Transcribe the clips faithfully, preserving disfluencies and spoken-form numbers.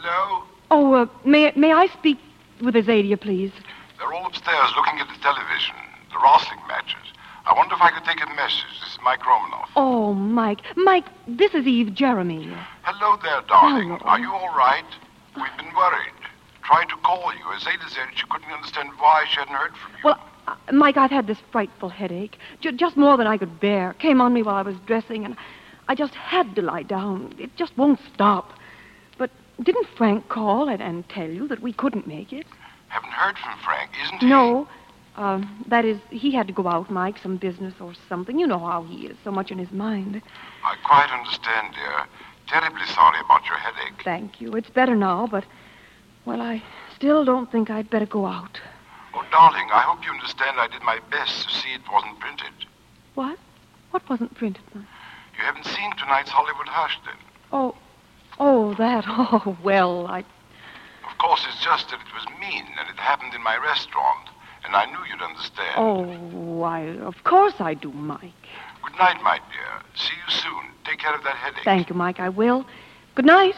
Hello? Oh, uh, may, may I speak with Azadia, please? They're all upstairs looking at the television, the wrestling matches. I wonder if I could take a message. This is Mike Romanoff. Oh, Mike. Mike, this is Eve Jeremy. Hello there, darling. Hello. Are you all right? We've been worried. Tried to call you. Azalea said she couldn't understand why she hadn't heard from you. Well, uh, Mike, I've had this frightful headache. J- just more than I could bear. Came on me while I was dressing, and I just had to lie down. It just won't stop. But didn't Frank call and, and tell you that we couldn't make it? Haven't heard from Frank, isn't he? No. Uh, that is, he had to go out, Mike, some business or something. You know how he is, so much in his mind. I quite understand, dear. Terribly sorry about your headache. Thank you. It's better now, but, well, I still don't think I'd better go out. Oh, darling, I hope you understand I did my best to see it wasn't printed. What? What wasn't printed, Mike? You haven't seen tonight's Hollywood Hush, then? Oh, oh, that. Oh, well, I... Of course, it's just that it was mean, and it happened in my restaurant. And I knew you'd understand. Oh, I, of course I do, Mike. Good night, my dear. See you soon. Take care of that headache. Thank you, Mike. I will. Good night.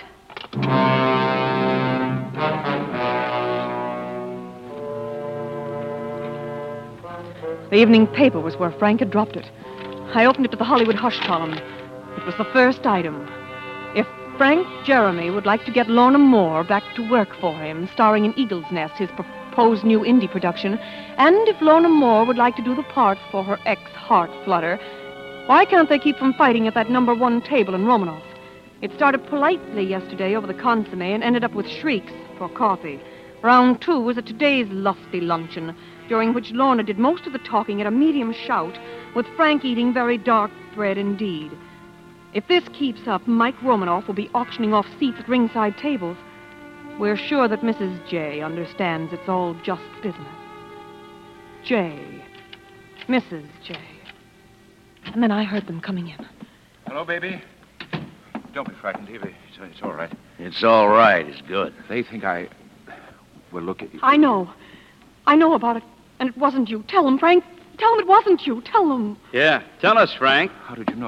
The evening paper was where Frank had dropped it. I opened it to the Hollywood Hush column. It was the first item. If Frank Jeremy would like to get Lorna Moore back to work for him, starring in Eagle's Nest, his proposed new indie production, and if Lorna Moore would like to do the part for her ex-heart flutter, why can't they keep from fighting at that number one table in Romanoff? It started politely yesterday over the consomme and ended up with shrieks for coffee. Round two was at today's lusty luncheon, during which Lorna did most of the talking at a medium shout, with Frank eating very dark bread indeed. If this keeps up, Mike Romanoff will be auctioning off seats at ringside tables. We're sure that Missus J understands it's all just business. J. Missus J. And then I heard them coming in. Hello, baby. Don't be frightened, Evie. It's, it's all right. It's all right. It's good. They think I... Well, look at you. I know. I know about it. And it wasn't you. Tell them, Frank. Tell them it wasn't you. Tell them. Yeah. Tell us, Frank. How did you know?